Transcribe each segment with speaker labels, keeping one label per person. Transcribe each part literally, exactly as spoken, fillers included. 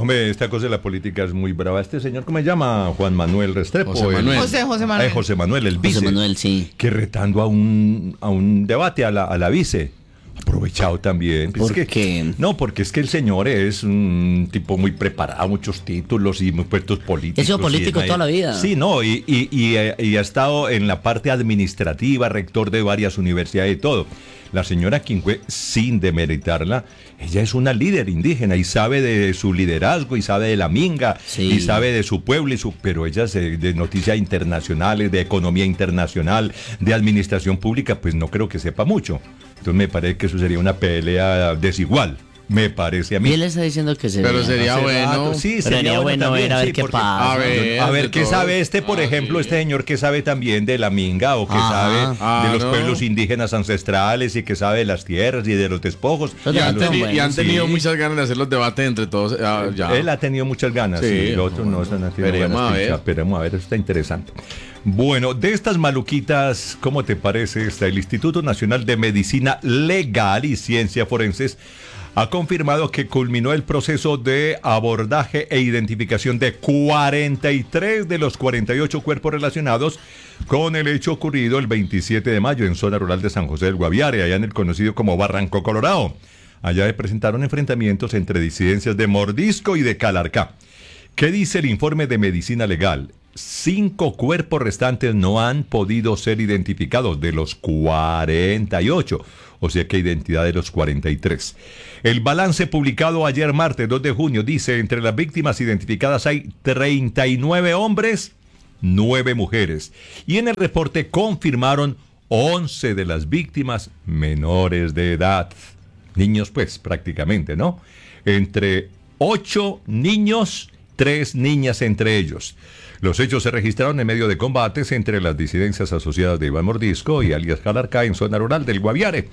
Speaker 1: Hombre, esta cosa de la política es muy brava. Este señor, ¿cómo se llama? Juan Manuel Restrepo.
Speaker 2: José Manuel.
Speaker 1: El,
Speaker 3: José, José Manuel.
Speaker 1: Ay, José Manuel, el vice.
Speaker 4: José Manuel, sí.
Speaker 1: Que retando a un, a un debate a la, a la vice. Aprovechado también.
Speaker 4: ¿Por
Speaker 1: Es que-
Speaker 4: qué?
Speaker 1: No, porque es que el señor es un tipo muy preparado, muchos títulos y muy puestos políticos.
Speaker 4: Ha sido político
Speaker 1: y-
Speaker 4: toda la vida.
Speaker 1: Sí, no, y, y, y, eh, y ha estado en la parte administrativa, rector de varias universidades y todo. La señora Quincué, sin demeritarla, ella es una líder indígena y sabe de su liderazgo y sabe de la minga
Speaker 4: Sí.
Speaker 1: y sabe de su pueblo y su, pero ella se, de noticias internacionales, de economía internacional, de administración pública, pues no creo que sepa mucho. Entonces me parece que eso sería una pelea desigual, me parece a mí.
Speaker 4: Y él está diciendo que se
Speaker 2: Pero
Speaker 4: vea.
Speaker 2: sería
Speaker 1: Hace
Speaker 2: bueno.
Speaker 1: rato, sí,
Speaker 4: Sería
Speaker 1: sería
Speaker 4: bueno
Speaker 1: también,
Speaker 4: ver a ver
Speaker 1: sí,
Speaker 4: qué
Speaker 1: porque-
Speaker 4: pasa.
Speaker 2: A ver,
Speaker 1: A ver,
Speaker 2: de
Speaker 1: ¿qué
Speaker 2: todo.
Speaker 1: sabe este, por
Speaker 2: Ah,
Speaker 1: ejemplo,
Speaker 2: sí.
Speaker 1: este señor que sabe también de la minga o que
Speaker 4: Ajá.
Speaker 1: sabe
Speaker 2: Ah,
Speaker 1: de los
Speaker 2: no.
Speaker 1: pueblos indígenas ancestrales y que sabe de las tierras y de los despojos?
Speaker 4: Los
Speaker 2: Y han,
Speaker 4: debates son
Speaker 2: teni- y
Speaker 4: buenos,
Speaker 2: han tenido
Speaker 1: sí.
Speaker 2: muchas ganas de hacer los debates entre todos. ah, ya.
Speaker 1: Él ha tenido muchas ganas,
Speaker 2: Sí.
Speaker 1: sí, el otro no, eso no ha tenido
Speaker 2: Veremos
Speaker 1: ganas,
Speaker 2: a ver.
Speaker 1: picha, Esperemos a ver, eso está interesante. Bueno, de estas maluquitas, ¿cómo te parece esta? El Instituto Nacional de Medicina Legal y Ciencia Forenses ha confirmado que culminó el proceso de abordaje e identificación de cuarenta y tres de los cuarenta y ocho cuerpos relacionados con el hecho ocurrido el veintisiete de mayo en zona rural de San José del Guaviare, allá en el conocido como Barranco Colorado. Allá se presentaron enfrentamientos entre disidencias de Mordisco y de Calarcá. ¿Qué dice el informe de medicina legal? Cinco cuerpos restantes no han podido ser identificados de los cuarenta y ocho, o sea que identidad de los cuarenta y tres. El balance publicado ayer martes dos de junio dice, entre las víctimas identificadas hay treinta y nueve hombres, nueve mujeres. Y en el reporte confirmaron once de las víctimas menores de edad. Niños pues prácticamente, ¿no? Entre ocho niños, tres niñas entre ellos. Los hechos se registraron en medio de combates entre las disidencias asociadas de Iván Mordisco y alias Calarcá en zona rural del Guaviare.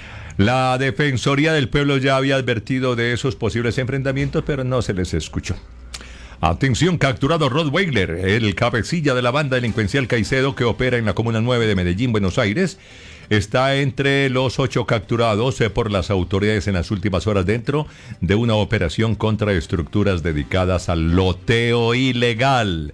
Speaker 1: La Defensoría del Pueblo ya había advertido de esos posibles enfrentamientos, pero no se les escuchó. Atención, capturado Rottweiler, el cabecilla de la banda delincuencial Caicedo que opera en la Comuna nueve de Medellín, Buenos Aires. Está entre los ocho capturados eh, por las autoridades en las últimas horas dentro de una operación contra estructuras dedicadas al loteo ilegal.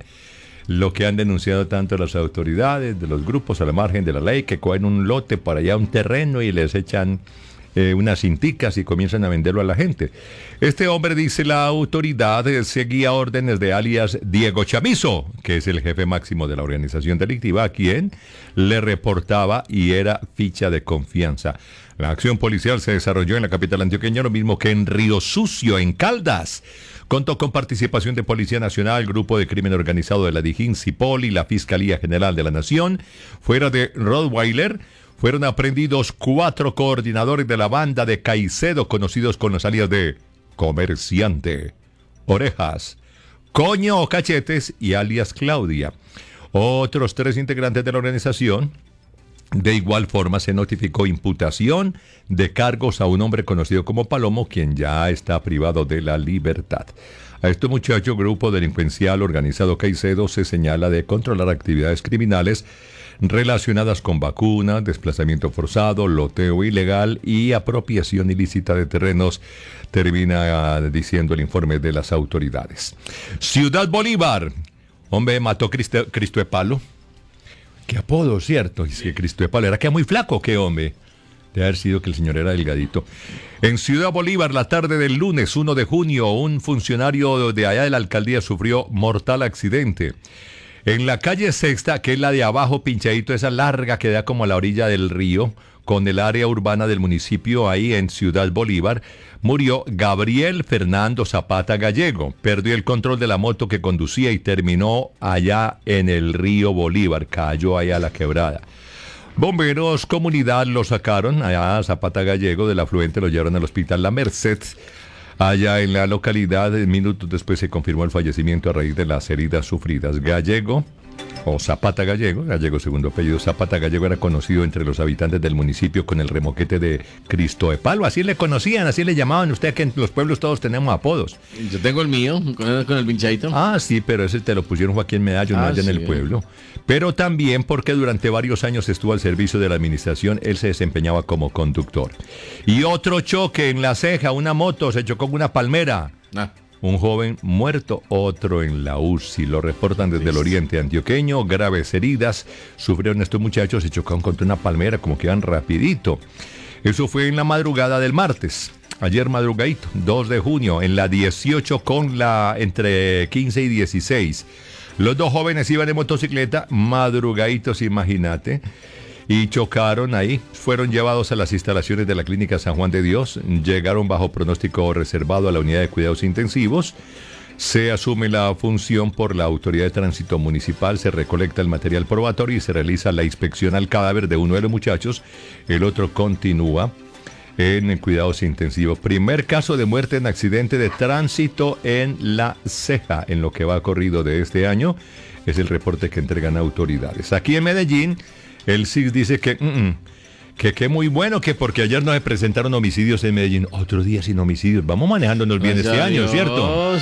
Speaker 1: Lo que han denunciado tanto las autoridades de los grupos a la margen de la ley que cogen un lote para allá, un terreno y les echan eh, unas cinticas y comienzan a venderlo a la gente. Este hombre, dice la autoridad, eh, seguía órdenes de alias Diego Chamizo, que es el jefe máximo de la organización delictiva, a quien le reportaba y era ficha de confianza. La acción policial se desarrolló en la capital antioqueña, lo mismo que en Río Sucio, en Caldas. Contó con participación de Policía Nacional, Grupo de Crimen Organizado de la DIJÍN, CIPOL y la Fiscalía General de la Nación. Fuera de Rottweiler, fueron aprendidos cuatro coordinadores de la banda de Caicedo, conocidos con los alias de Comerciante, Orejas, Coño o Cachetes y alias Claudia. Otros tres integrantes de la organización. De igual forma se notificó imputación de cargos a un hombre conocido como Palomo, quien ya está privado de la libertad. A este muchacho, grupo delincuencial organizado Caicedo, se señala de controlar actividades criminales relacionadas con vacunas, desplazamiento forzado, loteo ilegal y apropiación ilícita de terrenos, termina diciendo el informe de las autoridades. Ciudad Bolívar. Hombre, mató Cristo, Cristo de Palo. Qué apodo, ¿cierto? Y si Cristo de Palo era que muy flaco, qué hombre. De haber sido que el señor era delgadito. En Ciudad Bolívar, la tarde del lunes uno de junio, un funcionario de allá de la alcaldía sufrió mortal accidente. En la calle Sexta, que es la de abajo, pinchadito, esa larga que da como a la orilla del río, con el área urbana del municipio, ahí en Ciudad Bolívar, murió Gabriel Fernando Zapata Gallego. Perdió el control de la moto que conducía y terminó allá en el río Bolívar, cayó allá a la quebrada. Bomberos Comunidad lo sacaron allá a Zapata Gallego del afluente, lo llevaron al hospital La Merced. Allá en la localidad, minutos después se confirmó el fallecimiento a raíz de las heridas sufridas. Gallego, o Zapata Gallego, Gallego segundo apellido, Zapata Gallego era conocido entre los habitantes del municipio con el remoquete de Cristo de Palo. Así le conocían, así le llamaban. Usted que en los pueblos todos tenemos apodos.
Speaker 2: Yo tengo el mío, con el, con el pinchadito.
Speaker 1: Ah, sí, pero ese te lo pusieron Joaquín Medallo, no
Speaker 2: Ah,
Speaker 1: allá en
Speaker 2: sí.
Speaker 1: el pueblo. Pero también porque durante varios años estuvo al servicio de la administración, él se desempeñaba como conductor. Y otro choque en La Ceja, una moto se chocó con una palmera.
Speaker 2: Ah.
Speaker 1: Un joven muerto, otro en la U C I. Lo reportan desde el oriente antioqueño. Graves heridas sufrieron estos muchachos. Se chocaron contra una palmera, como que iban rapidito. Eso fue en la madrugada del martes. Ayer madrugadito, dos de junio, en la dieciocho con la entre quince y dieciséis. Los dos jóvenes iban en motocicleta, madrugaditos, imagínate, y chocaron ahí. Fueron llevados a las instalaciones de la Clínica San Juan de Dios. Llegaron bajo pronóstico reservado a la unidad de cuidados intensivos. Se asume la función por la Autoridad de Tránsito Municipal, se recolecta el material probatorio y se realiza la inspección al cadáver de uno de los muchachos. El otro continúa en cuidados intensivos. Primer caso de muerte en accidente de tránsito en La Ceja, en lo que va corrido de este año. Es el reporte que entregan autoridades. Aquí en Medellín, el C I S dice que... Mm, mm, que qué muy bueno, que porque ayer no se presentaron homicidios en Medellín. Otro día sin homicidios. Vamos manejándonos bien
Speaker 2: Gracias
Speaker 1: este año,
Speaker 2: Dios.
Speaker 1: ¿cierto?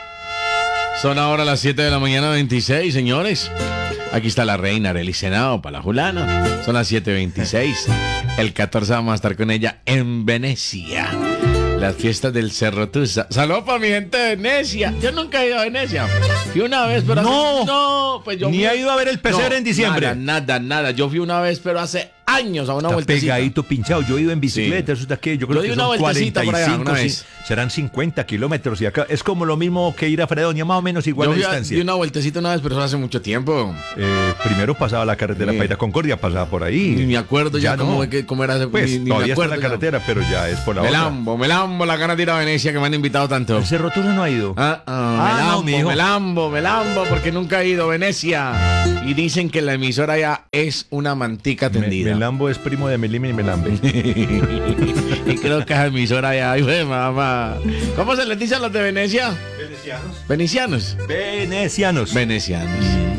Speaker 2: Son ahora las siete de la mañana, veintiséis, señores. Aquí está la reina Arely Senado para la Julana. Son las siete veintiséis. El catorce vamos a estar con ella en Venecia. Las fiestas del Cerro Tusa. Saludos para mi gente de Venecia. Yo nunca he ido a Venecia. Fui una vez, pero
Speaker 1: No.
Speaker 2: hace... No, pues yo
Speaker 1: Ni
Speaker 2: fui-
Speaker 1: ha ido a ver el pesebre
Speaker 2: No,
Speaker 1: en diciembre.
Speaker 2: Nada, nada, nada. Yo fui una vez, pero hace años a una
Speaker 1: Está
Speaker 2: vueltecita.
Speaker 1: pegadito, pinchado. Yo he ido en bicicleta, eso está aquí. Yo creo
Speaker 2: Yo di
Speaker 1: que
Speaker 2: una
Speaker 1: son
Speaker 2: vueltecita por allá,
Speaker 1: cuarenta y cinco,
Speaker 2: una
Speaker 1: sí,
Speaker 2: vez.
Speaker 1: serán cincuenta kilómetros. Y acá es como lo mismo que ir a Fredonia, más o menos igual
Speaker 2: Yo
Speaker 1: la
Speaker 2: fui a-
Speaker 1: distancia.
Speaker 2: di una vueltecita una vez, pero eso hace mucho tiempo.
Speaker 1: Eh, primero pasaba la carretera
Speaker 2: Sí.
Speaker 1: para ir a Concordia, pasaba por ahí.
Speaker 2: Ni me acuerdo ya,
Speaker 1: no.
Speaker 2: cómo, cómo era ese...
Speaker 1: Pues
Speaker 2: ni, ni
Speaker 1: todavía
Speaker 2: me
Speaker 1: está
Speaker 2: acuerdo
Speaker 1: en la
Speaker 2: ya.
Speaker 1: carretera, pero ya es por la
Speaker 2: Me
Speaker 1: otra.
Speaker 2: lambo, me lambo la ganas de ir a Venecia que me han invitado tanto.
Speaker 1: El Cerro Tusa no ha ido.
Speaker 2: Ah, ah,
Speaker 1: Ah,
Speaker 2: me
Speaker 1: no,
Speaker 2: lambo,
Speaker 1: mijo.
Speaker 2: me lambo, me lambo porque nunca he ido a Venecia. Y dicen que la emisora ya es una mantica
Speaker 1: Me-
Speaker 2: tendida.
Speaker 1: Melambo es primo de Melime y Melambe.
Speaker 2: Y creo que esa emisora ya, ay, güey, mamá. ¿Cómo se les dice a los de Venecia?
Speaker 1: Venecianos.
Speaker 2: Venecianos.
Speaker 1: Venecianos.
Speaker 2: Venecianos.